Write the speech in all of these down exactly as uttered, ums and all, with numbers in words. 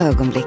Ögonblick.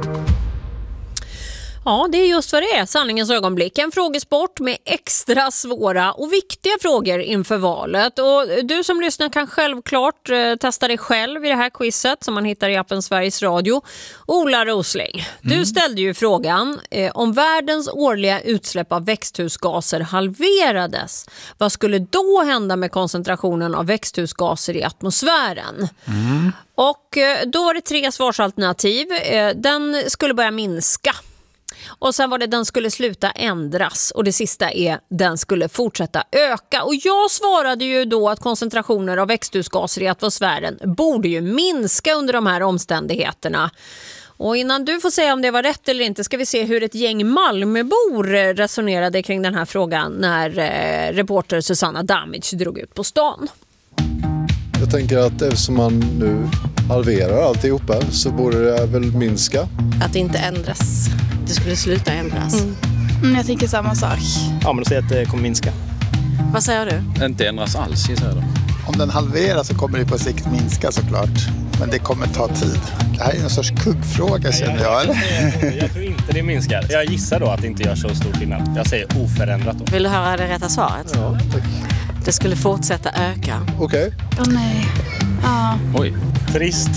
Ja, det är just vad det är, sanningens ögonblick. En frågesport med extra svåra och viktiga frågor inför valet. Och du som lyssnar kan självklart eh, testa dig själv i det här quizet som man hittar i appen Sveriges Radio. Ola Rosling, du mm. ställde ju frågan eh, om världens årliga utsläpp av växthusgaser halverades. Vad skulle då hända med koncentrationen av växthusgaser i atmosfären? Mm. Och eh, då var det tre svarsalternativ. Eh, den skulle börja minska. Och sen var det den skulle sluta ändras och det sista är den skulle fortsätta öka. Och jag svarade ju då att koncentrationer av växthusgaser i atmosfären borde ju minska under de här omständigheterna. Och innan du får säga om det var rätt eller inte ska vi se hur ett gäng Malmöbor resonerade kring den här frågan när eh, reporter Susanna Damic drog ut på stan. Jag tänker att eftersom man nu halverar alltihopa så borde det väl minska. Att det inte ändras. Det skulle sluta ändras. Mm. Mm, jag tänker samma sak. Ja, men då säger att det kommer minska. Vad säger du? Inte ändras alls, gissar jag. Om den halveras så kommer det på sikt minska såklart. Men det kommer ta tid. Det här är en sorts kuggfråga känner jag. Eller? Jag, jag tror inte det minskar. Jag gissar då att det inte gör så stor skillnad. Jag säger oförändrat då. Vill du höra det rätta svaret? Ja, tack. Det skulle fortsätta öka. Okej. Okay. Åh oh, nej. Ja. Oj. Trist.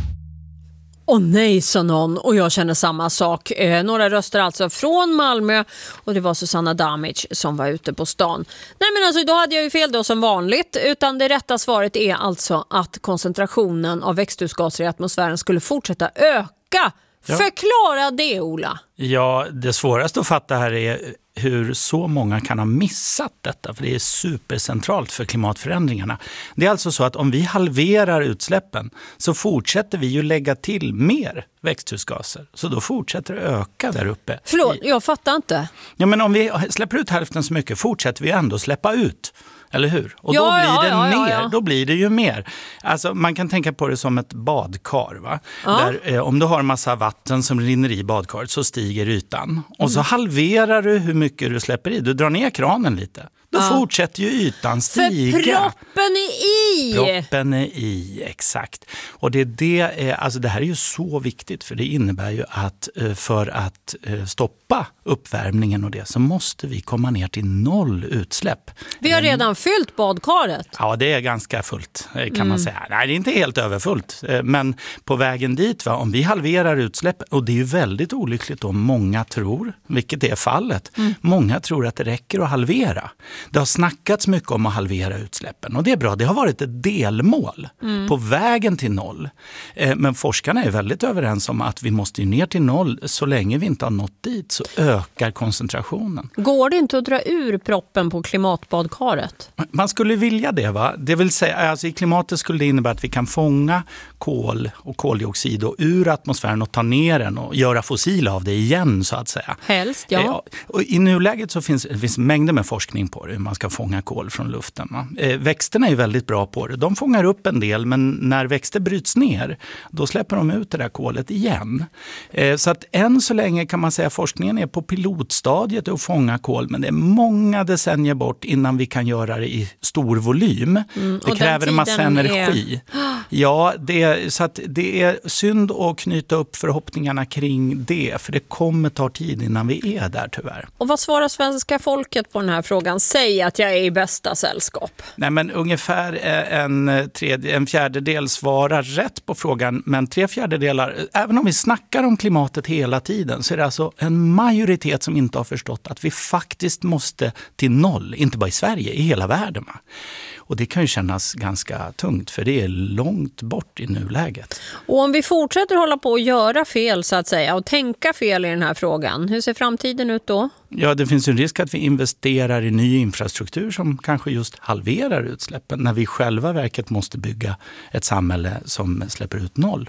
Åh nej, sa någon, och jag känner samma sak. Eh, några röster alltså från Malmö och det var Susanna Damic som var ute på stan. Nej men alltså, då hade jag ju fel då som vanligt, utan det rätta svaret är alltså att koncentrationen av växthusgaser i atmosfären skulle fortsätta öka. Ja. Förklara det, Ola. Ja, det svåraste att fatta här är hur så många kan ha missat detta, för det är supercentralt för klimatförändringarna. Det är alltså så att om vi halverar utsläppen så fortsätter vi ju lägga till mer växthusgaser. Så då fortsätter det öka där uppe. Förlåt, jag fattar inte. Ja, men om vi släpper ut hälften så mycket fortsätter vi ändå släppa ut. Eller hur? Och ja, då blir ja, det ja, mer. ja, ja. Då blir det ju mer. Alltså, man kan tänka på det som ett badkar. Va? Ja. Där, eh, om du har en massa vatten som rinner i badkaret så stiger ytan. Och så halverar du hur mycket du släpper i. Du drar ner kranen lite. Då ja. fortsätter ju ytan stiga. För proppen är i! Proppen är i, exakt. Och det, är det, alltså det här är ju så viktigt, för det innebär ju att för att stoppa uppvärmningen och det så måste vi komma ner till noll utsläpp. Vi har redan fyllt badkaret. Ja, det är ganska fullt kan mm. man säga. Nej, det är inte helt överfullt. Men på vägen dit, va, om vi halverar utsläpp, och det är ju väldigt olyckligt om många tror, vilket är fallet, mm. många tror att det räcker att halvera. Det har snackats mycket om att halvera utsläppen och det är bra. Det har varit ett delmål mm. på vägen till noll. Men forskarna är väldigt överens om att vi måste ner till noll. Så länge vi inte har nått dit så ökar koncentrationen. Går det inte att dra ur proppen på klimatbadkaret? Man skulle vilja det, va? Det vill säga, alltså i klimatet skulle det innebära att vi kan fånga kol och koldioxid och ur atmosfären och ta ner den och göra fossil av det igen så att säga. Helst, ja. Och i nuläget så finns det finns mängder med forskning på det. Man ska fånga kol från luften. Va? Eh, växterna är väldigt bra på det. De fångar upp en del, men när växter bryts ner då släpper de ut det där kolet igen. Eh, så att än så länge kan man säga att forskningen är på pilotstadiet att fånga kol, men det är många decennier bort innan vi kan göra det i stor volym. Mm, det kräver en massa energi. Är... Ja, det är, så att det är synd att knyta upp förhoppningarna kring det, för det kommer ta tid innan vi är där tyvärr. Och vad svarar svenska folket på den här frågan? Säg att jag är i bästa sällskap. Nej, men ungefär en, tredje, en fjärdedel svarar rätt på frågan, men tre fjärdedelar, även om vi snackar om klimatet hela tiden, så är det alltså en majoritet som inte har förstått att vi faktiskt måste till noll, inte bara i Sverige, i hela världen. Och det kan ju kännas ganska tungt, för det är långt bort i nuläget. Och om vi fortsätter hålla på att göra fel så att säga och tänka fel i den här frågan, hur ser framtiden ut då? Ja, det finns en risk att vi investerar i ny infrastruktur som kanske just halverar utsläppen när vi själva verket måste bygga ett samhälle som släpper ut noll.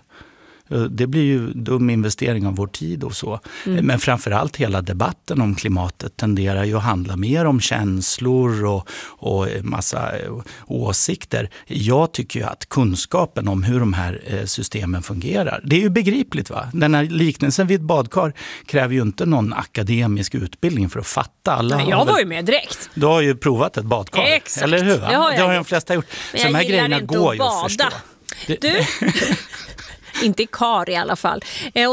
Det blir ju dum investering av vår tid och så. Mm. Men framförallt hela debatten om klimatet tenderar ju att handla mer om känslor och, och massa åsikter. Jag tycker ju att kunskapen om hur de här systemen fungerar, det är ju begripligt, va? Den här liknelsen vid ett badkar kräver ju inte någon akademisk utbildning för att fatta. Alla Nej, jag var ju med direkt. Du har ju provat ett badkar, exakt. Eller hur? Va? Det har, det har ju de flesta gjort. Men så jag de här gillar grejerna inte går att ju att bada. förstå. Du... Inte i kar i alla fall.